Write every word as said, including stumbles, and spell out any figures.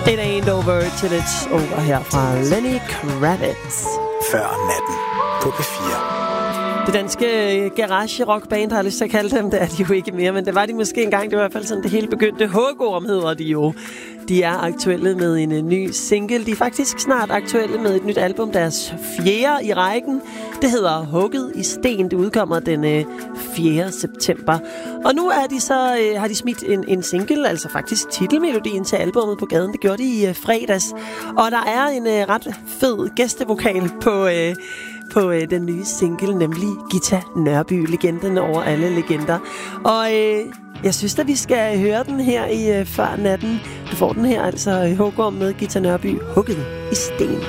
It ain't over till it's over her fra Lenny Kravitz. Før natten på P fire. Det danske garage-rockband, har jeg lyst til at kalde dem. Det er de jo ikke mere, men det var de måske engang. Det var i hvert fald sådan, det hele begyndte. Hågorm hedder de jo. De er aktuelle med en, en ny single. De er faktisk snart aktuelle med et nyt album, deres fjerde i rækken. Det hedder Hugget i sten. Det udkommer den øh, fjerde september. Og nu er de så, øh, har de smidt en, en single, altså faktisk titelmelodien til albumet på gaden. Det gjorde de i øh, fredags. Og der er en øh, ret fed gæstevokal på... Øh, på øh, den nye single, nemlig Ghita Nørby, legenden over alle legender. Og øh, jeg synes, at vi skal høre den her i øh, Før natten. Du får den her, altså Hågorm med Ghita Nørby, Hugget i sten.